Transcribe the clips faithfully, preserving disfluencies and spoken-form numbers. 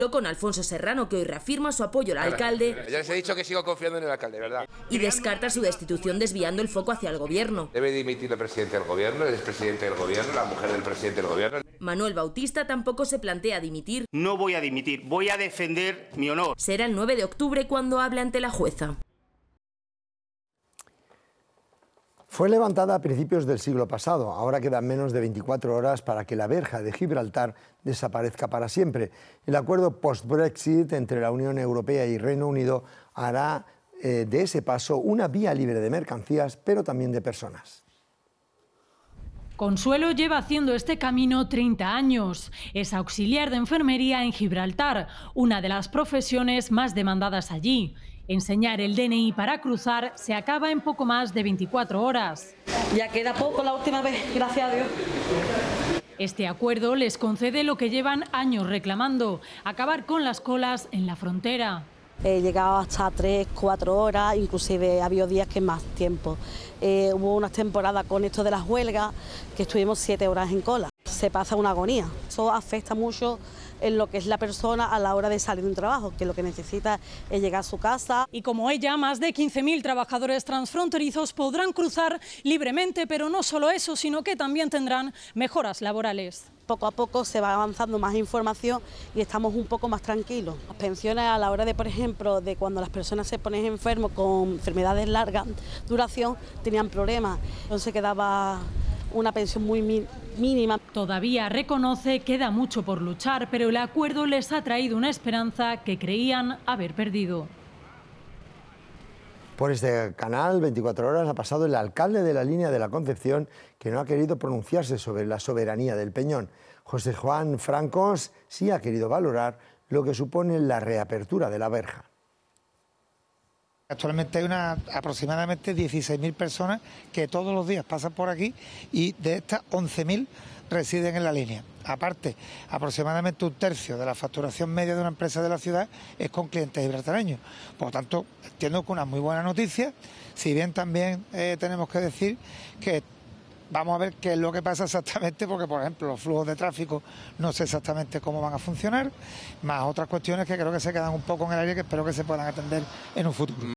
Con Alfonso Serrano, que hoy reafirma su apoyo al alcalde. Ya les he dicho que sigo confiando en el alcalde, ¿verdad? Y descarta su destitución desviando el foco hacia el gobierno. Debe dimitir el presidente del gobierno, el expresidente del gobierno, la mujer del presidente del gobierno. Manuel Bautista tampoco se plantea dimitir. No voy a dimitir, voy a defender mi honor. Será el nueve de octubre cuando hable ante la jueza. Fue levantada a principios del siglo pasado. Ahora quedan menos de veinticuatro horas para que la verja de Gibraltar desaparezca para siempre. El acuerdo post-Brexit entre la Unión Europea y Reino Unido hará eh, de ese paso una vía libre de mercancías, pero también de personas. Consuelo lleva haciendo este camino treinta años. Es auxiliar de enfermería en Gibraltar, una de las profesiones más demandadas allí. Enseñar el D N I para cruzar se acaba en poco más de veinticuatro horas. Ya queda poco la última vez, gracias a Dios. Este acuerdo les concede lo que llevan años reclamando, acabar con las colas en la frontera. He llegado hasta tres, cuatro horas, inclusive ha habido días que más tiempo. Eh, hubo unas temporadas con esto de las huelgas que estuvimos siete horas en cola. Se pasa una agonía. Eso afecta mucho en lo que es la persona a la hora de salir de un trabajo, que lo que necesita es llegar a su casa. Y como ella, más de quince mil trabajadores transfronterizos podrán cruzar libremente, pero no solo eso, sino que también tendrán mejoras laborales. Poco a poco se va avanzando más información y estamos un poco más tranquilos. Las pensiones a la hora de, por ejemplo, de cuando las personas se ponen enfermos con enfermedades largas duración, tenían problemas, entonces quedaba una pensión muy mínima. Todavía reconoce queda mucho por luchar, pero el acuerdo les ha traído una esperanza que creían haber perdido. Por este canal, veinticuatro horas, ha pasado el alcalde de la Línea de la Concepción, que no ha querido pronunciarse sobre la soberanía del Peñón. José Juan Francos sí ha querido valorar lo que supone la reapertura de la verja. Actualmente hay una, aproximadamente dieciséis mil personas que todos los días pasan por aquí y de estas once mil residen en la línea. Aparte, aproximadamente un tercio de la facturación media de una empresa de la ciudad es con clientes gibraltareños. Por lo tanto, entiendo que una muy buena noticia, si bien también eh, tenemos que decir que vamos a ver qué es lo que pasa exactamente, porque, por ejemplo, los flujos de tráfico no sé exactamente cómo van a funcionar, más otras cuestiones que creo que se quedan un poco en el aire, que espero que se puedan atender en un futuro.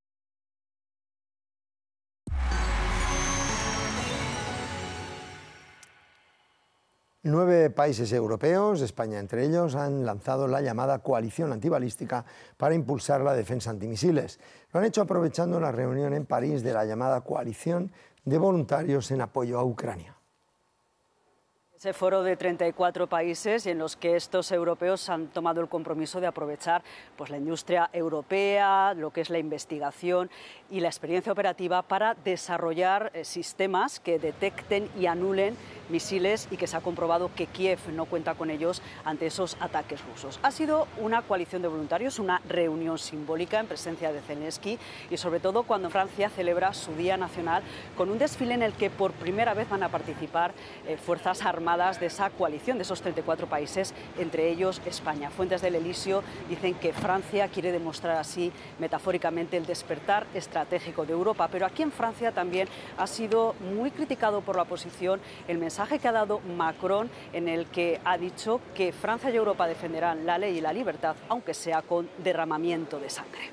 Nueve países europeos, España entre ellos, han lanzado la llamada coalición antibalística para impulsar la defensa antimisiles. Lo han hecho aprovechando la reunión en París de la llamada coalición de voluntarios en apoyo a Ucrania. Ese foro de treinta y cuatro países y en los que estos europeos han tomado el compromiso de aprovechar pues, la industria europea, lo que es la investigación y la experiencia operativa para desarrollar eh, sistemas que detecten y anulen misiles y que se ha comprobado que Kiev no cuenta con ellos ante esos ataques rusos. Ha sido una coalición de voluntarios, una reunión simbólica en presencia de Zelensky y sobre todo cuando Francia celebra su Día Nacional con un desfile en el que por primera vez van a participar eh, fuerzas armadas de esa coalición de esos treinta y cuatro países, entre ellos España. Fuentes del Elíseo dicen que Francia quiere demostrar así metafóricamente el despertar estratégico de Europa, pero aquí en Francia también ha sido muy criticado por la oposición el mensaje mensaje que ha dado Macron, en el que ha dicho que Francia y Europa defenderán la ley y la libertad, aunque sea con derramamiento de sangre.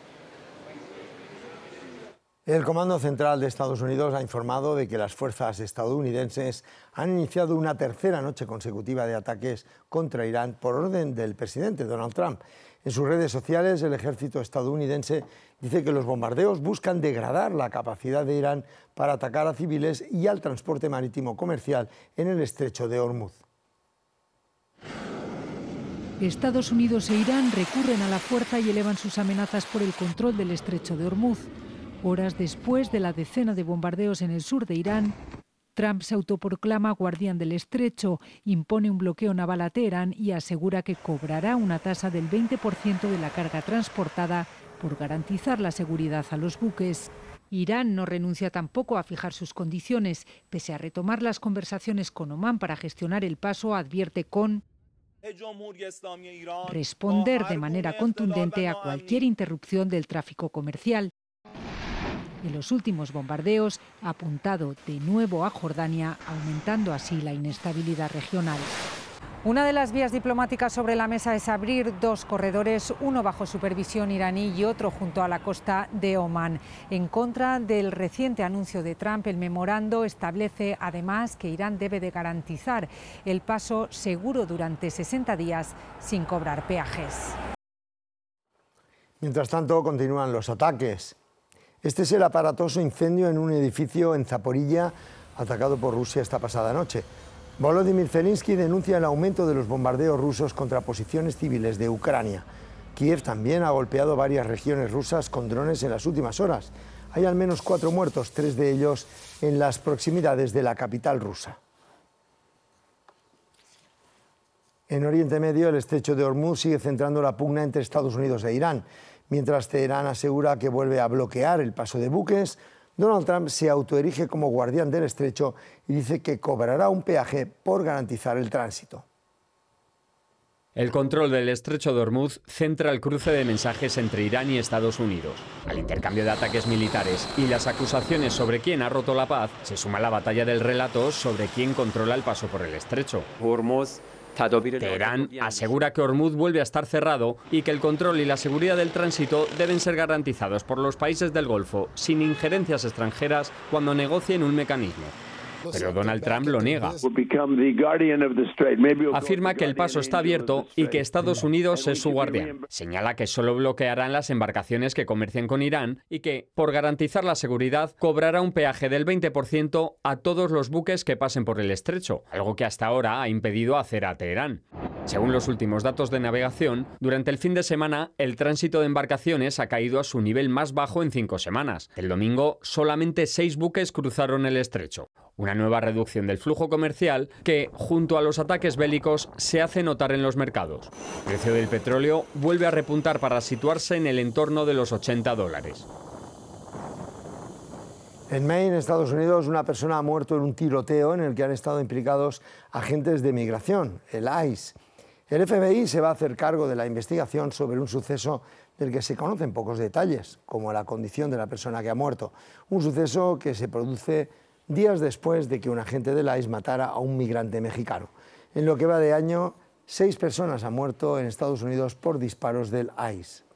El Comando Central de Estados Unidos ha informado de que las fuerzas estadounidenses han iniciado una tercera noche consecutiva de ataques contra Irán por orden del presidente Donald Trump. En sus redes sociales, el ejército estadounidense dice que los bombardeos buscan degradar la capacidad de Irán para atacar a civiles y al transporte marítimo comercial en el estrecho de Hormuz. Estados Unidos e Irán recurren a la fuerza y elevan sus amenazas por el control del estrecho de Hormuz. Horas después de la decena de bombardeos en el sur de Irán, Trump se autoproclama guardián del estrecho, impone un bloqueo naval a Teherán y asegura que cobrará una tasa del veinte por ciento de la carga transportada por garantizar la seguridad a los buques. Irán no renuncia tampoco a fijar sus condiciones. Pese a retomar las conversaciones con Omán para gestionar el paso, advierte con responder de manera contundente a cualquier interrupción del tráfico comercial. En los últimos bombardeos ha apuntado de nuevo a Jordania, aumentando así la inestabilidad regional. Una de las vías diplomáticas sobre la mesa es abrir dos corredores, uno bajo supervisión iraní y otro junto a la costa de Omán. En contra del reciente anuncio de Trump, el memorando establece además que Irán debe de garantizar el paso seguro durante sesenta días sin cobrar peajes. Mientras tanto, continúan los ataques. Este es el aparatoso incendio en un edificio en Zaporilla, atacado por Rusia esta pasada noche. Volodymyr Zelensky denuncia el aumento de los bombardeos rusos contra posiciones civiles de Ucrania. Kiev también ha golpeado varias regiones rusas con drones en las últimas horas. Hay al menos cuatro muertos, tres de ellos en las proximidades de la capital rusa. En Oriente Medio, el estrecho de Hormuz sigue centrando la pugna entre Estados Unidos e Irán. Mientras Teherán asegura que vuelve a bloquear el paso de buques, Donald Trump se autoerige como guardián del estrecho y dice que cobrará un peaje por garantizar el tránsito. El control del estrecho de Hormuz centra el cruce de mensajes entre Irán y Estados Unidos. Al intercambio de ataques militares y las acusaciones sobre quién ha roto la paz, se suma la batalla del relato sobre quién controla el paso por el estrecho. Teherán asegura que Hormuz vuelve a estar cerrado y que el control y la seguridad del tránsito deben ser garantizados por los países del Golfo sin injerencias extranjeras cuando negocien un mecanismo. Pero Donald Trump lo niega. Afirma que el paso está abierto y que Estados Unidos es su guardián. Señala que solo bloquearán las embarcaciones que comercien con Irán y que, por garantizar la seguridad, cobrará un peaje del veinte por ciento a todos los buques que pasen por el estrecho, algo que hasta ahora ha impedido hacer a Teherán. Según los últimos datos de navegación, durante el fin de semana el tránsito de embarcaciones ha caído a su nivel más bajo en cinco semanas. El domingo solamente seis buques cruzaron el estrecho. Una nueva reducción del flujo comercial que, junto a los ataques bélicos, se hace notar en los mercados. El precio del petróleo vuelve a repuntar para situarse en el entorno de los ochenta dólares. En Maine, Estados Unidos, una persona ha muerto en un tiroteo en el que han estado implicados agentes de migración, el ICE. El F B I se va a hacer cargo de la investigación sobre un suceso del que se conocen pocos detalles, como la condición de la persona que ha muerto. Un suceso que se produce días después de que un agente del ICE matara a un migrante mexicano. En lo que va de año, seis personas han muerto en Estados Unidos por disparos del ICE.